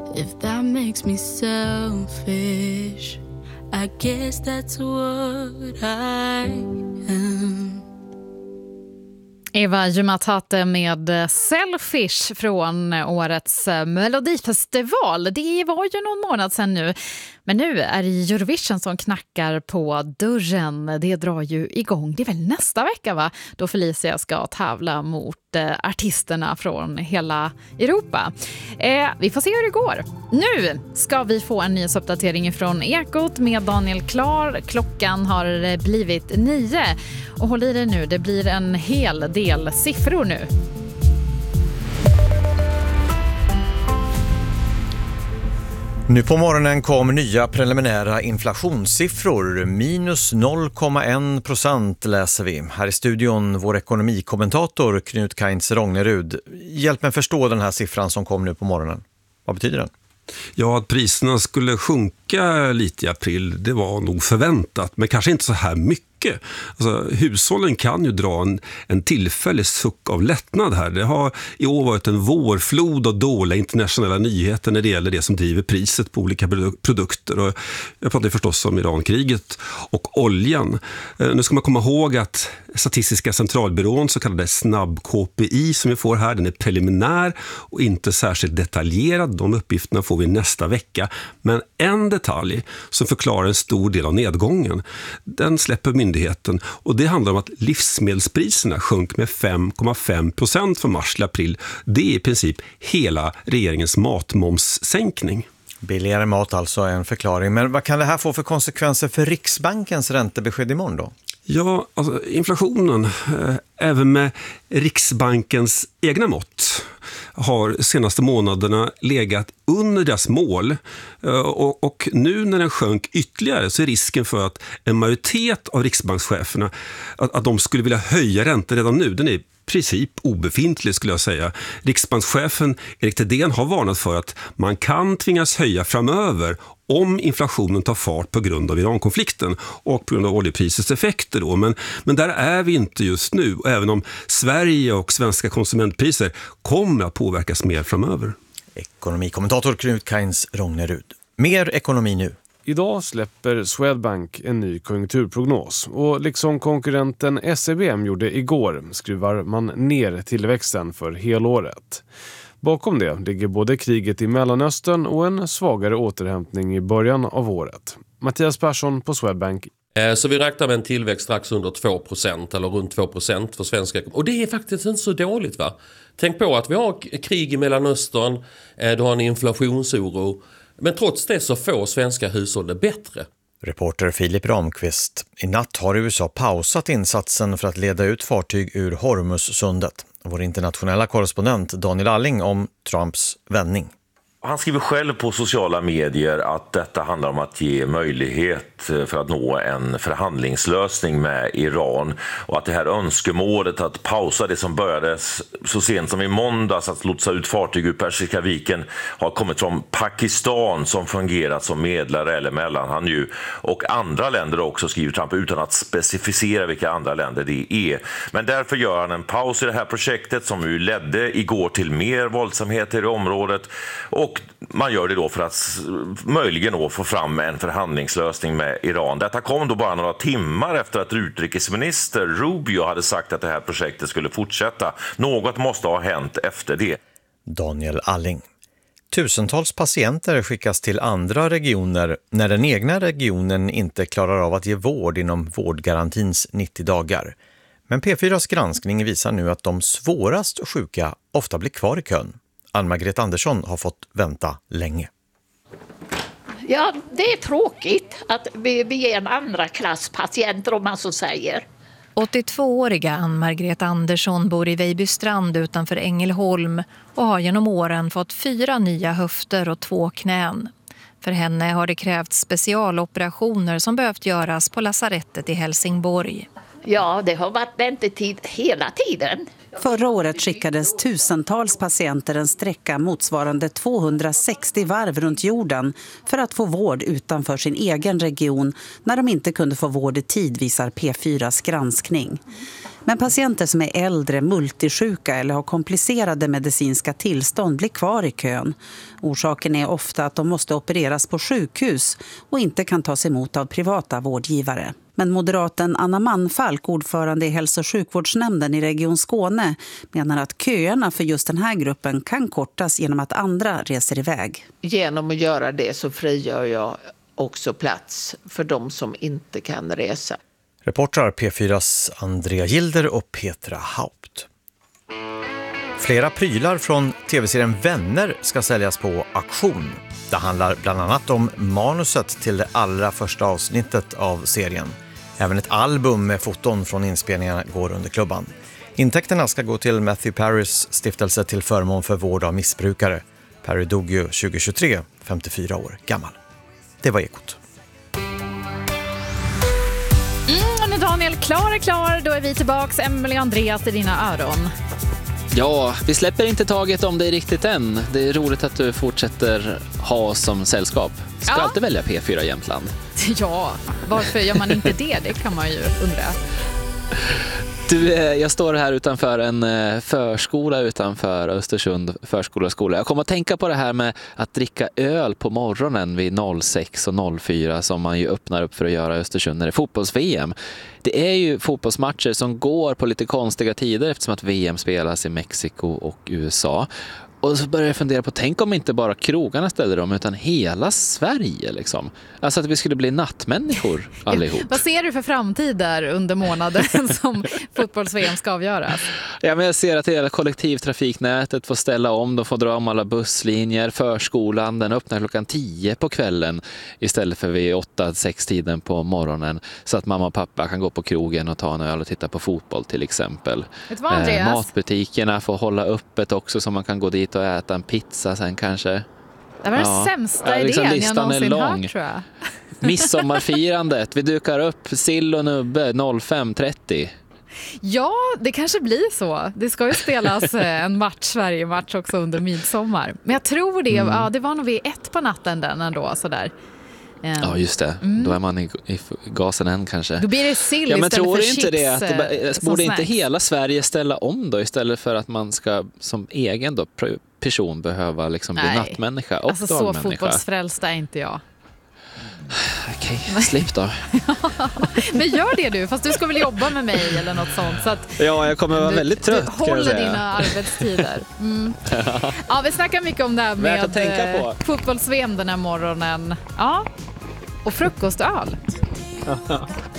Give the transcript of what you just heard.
If that makes me selfish, I guess that's what I am. Eva Jumatate med Selfish från årets Melodifestival. Det var ju någon månad sedan nu. Men nu är det Eurovision som knackar på dörren. Det drar ju igång. Det är väl nästa vecka, va? Då Felicia ska tävla mot artisterna från hela Europa. Vi får se hur det går. Nu ska vi få en nyhetsuppdatering från Ekot med Daniel Klar. Klockan har blivit 9. Och håll i det nu, det blir en hel del siffror nu. Nu på morgonen kom nya preliminära inflationssiffror. Minus 0,1% läser vi. Här i studion vår ekonomikommentator Knut Kainz Rognerud. Hjälp mig förstå den här siffran som kom nu på morgonen. Vad betyder den? Ja, att priserna skulle sjunka lite i april, det var nog förväntat, men kanske inte så här mycket. Alltså, hushållen kan ju dra en tillfällig suck av lättnad här. Det har i år varit en vårflod av dåliga internationella nyheter när det gäller det som driver priset på olika produkter. Och jag pratar förstås om Irankriget och oljan. Nu ska man komma ihåg att Statistiska centralbyrån, så kallade snabb-KPI som vi får här, den är preliminär och inte särskilt detaljerad. De uppgifterna får vi nästa vecka. Men en detalj som förklarar en stor del av nedgången, den släpper myndigheten, och det handlar om att livsmedelspriserna sjönk med 5,5% från mars till april. Det är i princip hela regeringens matmomssänkning. Billigare mat alltså är en förklaring. Men vad kan det här få för konsekvenser för Riksbankens räntebesked imorgon då? Ja, alltså inflationen, även med Riksbankens egna mått, har senaste månaderna legat under deras mål. Och nu när den sjönk ytterligare så är risken för att en majoritet av riksbankscheferna att de skulle vilja höja räntor redan nu, den är i princip obefintlig skulle jag säga. Riksbankschefen Erik Thedéen har varnat för att man kan tvingas höja framöver om inflationen tar fart på grund av Irankonflikten och på grund av oljeprisets effekter då. Men där är vi inte just nu, även om Sverige och svenska konsumentpriser kommer att påverkas mer framöver. Ekonomikommentator Knut Kainz Rognerud. Mer ekonomi nu. Idag släpper Swedbank en ny konjunkturprognos och liksom konkurrenten SEB gjorde igår skruvar man ner tillväxten för helåret. Bakom det ligger både kriget i Mellanöstern och en svagare återhämtning i början av året. Mattias Persson på Swedbank. Så vi räknar med en tillväxt strax under 2% eller runt 2% för svenska. Och det är faktiskt inte så dåligt, va? Tänk på att vi har krig i Mellanöstern, du har en inflationsoro. Men trots det så får svenska hushåll det bättre. Reporter Filip Ramqvist. I natt har USA pausat insatsen för att leda ut fartyg ur Hormuzsundet. Vår internationella korrespondent Daniel Alling om Trumps vändning. Han skriver själv på sociala medier att detta handlar om att ge möjlighet för att nå en förhandlingslösning med Iran, och att det här önskemålet att pausa det som började så sent som i måndags att lotsa ut fartyg ur Persiska viken har kommit från Pakistan som fungerat som medlare eller mellanhand ju, och andra länder också, skriver Trump utan att specificera vilka andra länder det är. Men därför gör han en paus i det här projektet som ju ledde igår till mer våldsamheter i området, och man gör det då för att möjligen då få fram en förhandlingslösning med Iran. Detta kom då bara några timmar efter att utrikesminister Rubio hade sagt att det här projektet skulle fortsätta. Något måste ha hänt efter det. Daniel Alling. Tusentals patienter skickas till andra regioner när den egna regionen inte klarar av att ge vård inom vårdgarantins 90 dagar. Men P4s granskning visar nu att de svårast sjuka ofta blir kvar i kön. Ann-Margret Andersson har fått vänta länge. Ja, det är tråkigt att vi är en andra klass patienter, om man så säger. 82-åriga Ann-Margret Andersson bor i Vejbystrand utanför Ängelholm och har genom åren fått 4 nya höfter och 2 knän. För henne har det krävts specialoperationer som behövt göras på lasarettet i Helsingborg. Ja, det har varit väntetid hela tiden. Förra året skickades tusentals patienter en sträcka motsvarande 260 varv runt jorden för att få vård utanför sin egen region när de inte kunde få vård i tid, visar P4s granskning. Men patienter som är äldre, multisjuka eller har komplicerade medicinska tillstånd blir kvar i kön. Orsaken är ofta att de måste opereras på sjukhus och inte kan tas emot av privata vårdgivare. Men moderaten Anna Manfalk, ordförande i hälso- och sjukvårdsnämnden i Region Skåne, menar att köerna för just den här gruppen kan kortas genom att andra reser iväg. Genom att göra det så frigör jag också plats för de som inte kan resa. Reportrar P4s Andrea Gilder och Petra Haupt. Flera prylar från tv-serien Vänner ska säljas på auktion. Det handlar bland annat om manuset till det allra första avsnittet av serien. Även ett album med foton från inspelningarna går under klubban. Intäkterna ska gå till Matthew Perrys stiftelse till förmån för vård av missbrukare. Perry dog ju 2023, 54 år gammal. Det var Ekot. När Daniel klar är klar, då är vi tillbaks. Emily och Andreas i dina öron. Ja, vi släpper inte taget om dig riktigt än. Det är roligt att du fortsätter ha oss som sällskap. Ska alltid välja P4 Jämtland. Ja, varför gör man inte det? Det kan man ju undra. Du, jag står här utanför en förskola utanför Östersund förskola och skola. Jag kommer att tänka på det här med att dricka öl på morgonen vid 06 och 04 som man ju öppnar upp för att göra i Östersund när det är fotbolls-VM. Det är ju fotbollsmatcher som går på lite konstiga tider eftersom att VM spelas i Mexiko och USA. Och så börjar jag fundera på, tänk om inte bara krogarna ställer dem utan hela Sverige liksom. Alltså att vi skulle bli nattmänniskor allihop. Vad ser du för framtider under månaden som fotbolls-VM ska avgöras? Ja, men jag ser att hela kollektivtrafiknätet får ställa om. De får dra om alla busslinjer. Förskolan, den öppnar klockan 10 på kvällen istället för vid 8-6 tiden på morgonen. Så att mamma och pappa kan gå på krogen och ta en öl och titta på fotboll till exempel. Vet du vad, Andreas? Matbutikerna får hålla öppet också så man kan gå dit och äta en pizza sen kanske. Det var den sämsta liksom idén jag någonsin hört, tror jag. Midsommarfirandet. Vi dukar upp sill och nubbe 05.30. Ja, det kanske blir så. Det ska ju spelas en Sverige-match också under midsommar. Men jag tror det, det var nog vid 1 på natten den ändå, sådär. Ja, just det. Då är man i gasen än kanske. Då blir det sill men istället tror för inte chips. Det att borde inte snacks. hela Sverige ställa om då istället för att man ska som egen då, person behöva liksom bli nattmänniska och alltså så fotbollsfrälst är inte jag. Okej, slipp då. Men gör det du, fast du ska väl jobba med mig eller något sånt. Så att ja, jag kommer vara väldigt trött. Du håller dina arbetstider. Ja, vi snackar mycket om det här med fotbolls-VM den här morgonen. Ja, och frukostöl.